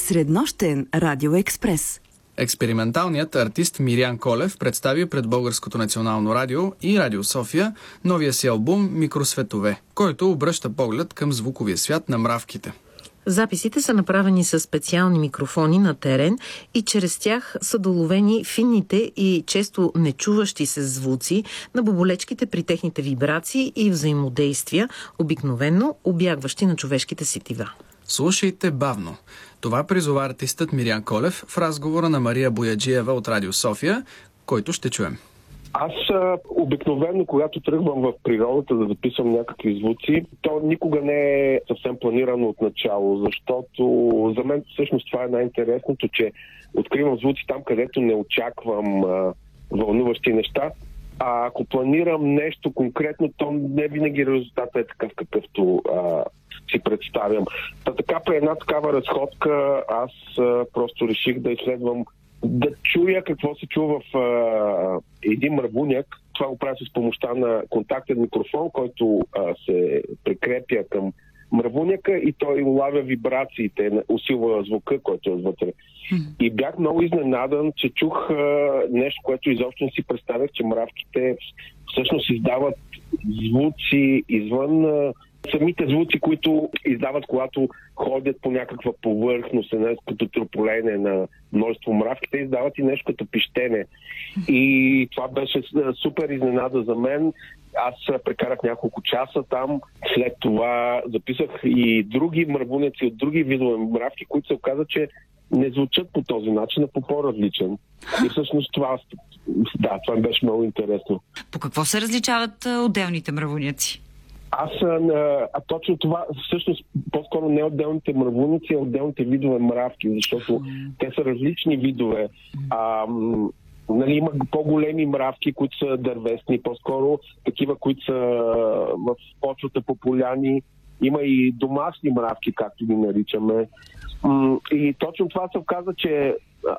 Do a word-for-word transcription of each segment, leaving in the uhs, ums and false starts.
Среднощен радиоекспрес. Експерименталният артист Мириан Колев представи пред Българското национално радио и Радио София новия си албум «Микросветове», който обръща поглед към звуковия свят на мравките. Записите са направени с специални микрофони на терен и чрез тях са доловени финните и често нечуващи се звуци на боболечките при техните вибрации и взаимодействия, обикновено обягващи на човешките сетива. Слушайте бавно. Това призова артистът Мириан Колев в разговора на Мария Бояджиева от Радио София, който ще чуем. Аз а, обикновено, когато тръгвам в природата да записвам някакви звуци, то никога не е съвсем планирано от начало, защото за мен всъщност това е най-интересното, че откривам звуци там, където не очаквам а, вълнуващи неща. А ако планирам нещо конкретно, то не винаги резултатът е такъв, какъвто а, си представям. Та така при една такава разходка аз а, просто реших да изследвам, да чуя какво се чува в а, един мравуняк. Това го правя с помощта на контактен микрофон, който а, се прикрепя към мравуняка и той улавя вибрациите, усилва звука, който е вътре. И бях много изненадан, че чух а, нещо, което изобщо не си представях, че мравките всъщност издават звуци извън а, самите звуци, които издават, когато ходят по някаква повърхност, като трополеене на множество мравки, те издават и нещо като пищене. И това беше супер изненада за мен. Аз прекарах няколко часа там, след това записах и други мравуняци от други видове мравки, които се оказа, че не звучат по този начин, а по по-различен. И всъщност това, да, това беше много интересно. По какво се различават отделните мравуняци? Аз, а, а точно това, всъщност, по-скоро не отделните мравуници, а отделните видове мравки, защото mm. те са различни видове. А, нали, има по-големи мравки, които са дървесни, по-скоро такива, които са в почвата по поляни. Има и домашни мравки, както ги наричаме. И точно това се оказа, че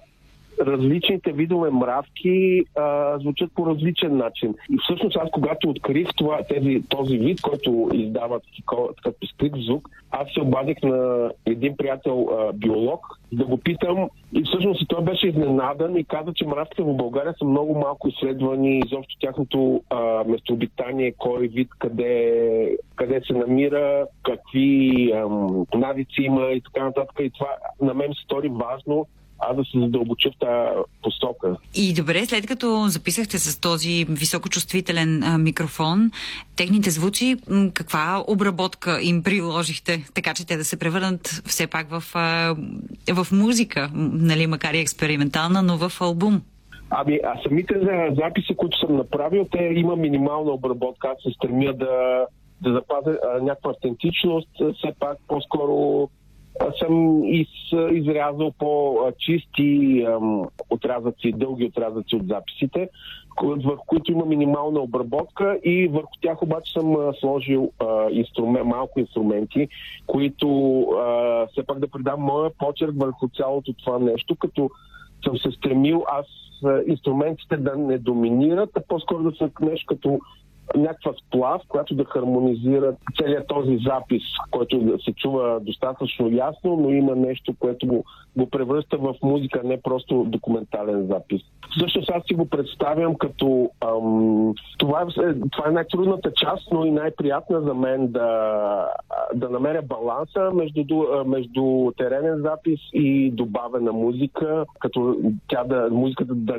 различните видове мравки а, звучат по различен начин. И всъщност аз, когато открих това, тези, този вид, който издава такъв пестрик звук, аз се обадих на един приятел а, биолог да го питам и всъщност и той беше изненадан и каза, че мравките в България са много малко изследвани, изобщо тяхното а, местообитание, кой вид, къде, къде се намира, какви ам, навици има и така нататък. И това на мен се стори важно, аз да се задълбоча в тази посока. И добре, след като записахте с този високочувствителен а, микрофон техните звуци, м- каква обработка им приложихте, така че те да се превърнат все пак в, а, в музика, нали, макар и експериментална, но в албум? Ами, а самите записи, които съм направил, те има минимална обработка. Аз се стремя да, да запазя а, някаква автентичност, все пак по-скоро съм из, изрязал по-чисти ам, отрязъци, дълги отрязъци от записите, върху които има минимална обработка и върху тях обаче съм а, сложил а, инструмент, малко инструменти, които а, все пак да придам моя почерк върху цялото това нещо, като съм се стремил аз а, инструментите да не доминират, а по-скоро да са нещо като някаква сплав, която да хармонизира целият този запис, който да се чува достатъчно ясно, но има нещо, което го, го превръща в музика, не просто документален запис. Всъщност аз си го представям като ам, това, е, това е най-трудната част, но и най-приятна за мен да, да намеря баланса между, между теренен запис и добавена музика, като тя да, музиката да